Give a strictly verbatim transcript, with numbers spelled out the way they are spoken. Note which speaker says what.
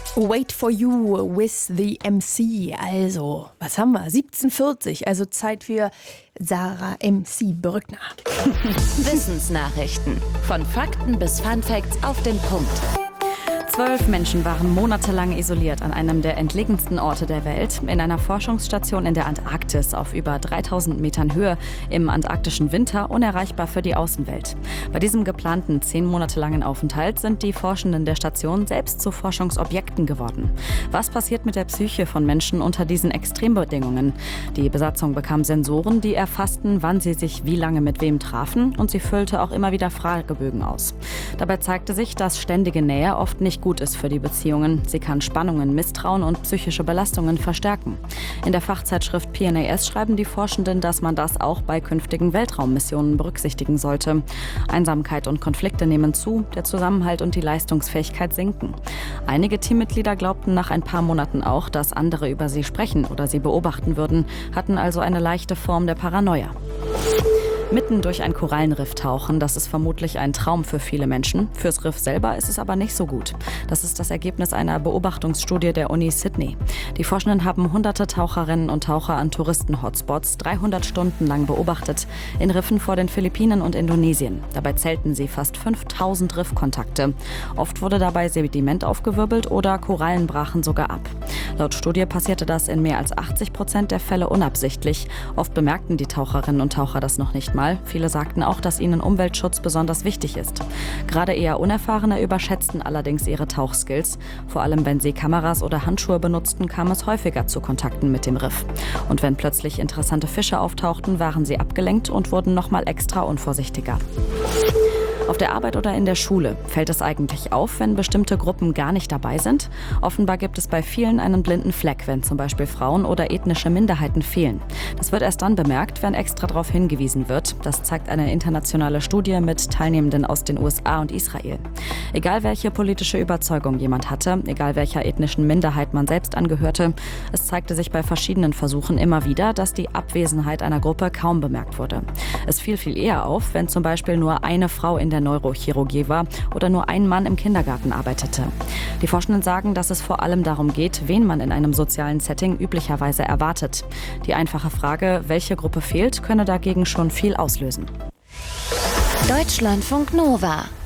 Speaker 1: Wait for You with the M C. Also, was haben wir? siebzehn Uhr vierzig, also Zeit für Sarah M C Brückner.
Speaker 2: Wissensnachrichten. Von Fakten bis Funfacts auf den Punkt.
Speaker 3: Zwölf Menschen waren monatelang isoliert an einem der entlegensten Orte der Welt, in einer Forschungsstation in der Antarktis auf über dreitausend Metern Höhe, im antarktischen Winter unerreichbar für die Außenwelt. Bei diesem geplanten zehn Monate langen Aufenthalt sind die Forschenden der Station selbst zu Forschungsobjekten geworden. Was passiert mit der Psyche von Menschen unter diesen Extrembedingungen? Die Besatzung bekam Sensoren, die erfassten, wann sie sich wie lange mit wem trafen, und sie füllte auch immer wieder Fragebögen aus. Dabei zeigte sich, dass ständige Nähe oft nicht gut ist für die Beziehungen. Sie kann Spannungen, Misstrauen und psychische Belastungen verstärken. In der Fachzeitschrift P N A S schreiben die Forschenden, dass man das auch bei künftigen Weltraummissionen berücksichtigen sollte. Einsamkeit und Konflikte nehmen zu, der Zusammenhalt und die Leistungsfähigkeit sinken. Einige Teammitglieder glaubten nach ein paar Monaten auch, dass andere über sie sprechen oder sie beobachten würden, hatten also eine leichte Form der Paranoia. Mitten durch ein Korallenriff tauchen, das ist vermutlich ein Traum für viele Menschen. Fürs Riff selber ist es aber nicht so gut. Das ist das Ergebnis einer Beobachtungsstudie der Uni Sydney. Die Forschenden haben hunderte Taucherinnen und Taucher an Touristen-Hotspots dreihundert Stunden lang beobachtet, in Riffen vor den Philippinen und Indonesien. Dabei zählten sie fast fünftausend Riffkontakte. Oft wurde dabei Sediment aufgewirbelt oder Korallen brachen sogar ab. Laut Studie passierte das in mehr als achtzig Prozent der Fälle unabsichtlich. Oft bemerkten die Taucherinnen und Taucher das noch nicht mal. Viele sagten auch, dass ihnen Umweltschutz besonders wichtig ist. Gerade eher Unerfahrene überschätzten allerdings ihre Tauchskills. Vor allem wenn sie Kameras oder Handschuhe benutzten, kam es häufiger zu Kontakten mit dem Riff. Und wenn plötzlich interessante Fische auftauchten, waren sie abgelenkt und wurden nochmal extra unvorsichtiger. Auf der Arbeit oder in der Schule fällt es eigentlich auf, wenn bestimmte Gruppen gar nicht dabei sind? Offenbar gibt es bei vielen einen blinden Fleck, wenn zum Beispiel Frauen oder ethnische Minderheiten fehlen. Das wird erst dann bemerkt, wenn extra darauf hingewiesen wird. Das zeigt eine internationale Studie mit Teilnehmenden aus den U S A und Israel. Egal welche politische Überzeugung jemand hatte, egal welcher ethnischen Minderheit man selbst angehörte, es zeigte sich bei verschiedenen Versuchen immer wieder, dass die Abwesenheit einer Gruppe kaum bemerkt wurde. Es fiel viel eher auf, wenn zum Beispiel nur eine Frau in der Neurochirurgie war oder nur ein Mann im Kindergarten arbeitete. Die Forschenden sagen, dass es vor allem darum geht, wen man in einem sozialen Setting üblicherweise erwartet. Die einfache Frage, welche Gruppe fehlt, könne dagegen schon viel auslösen.
Speaker 2: Deutschlandfunk Nova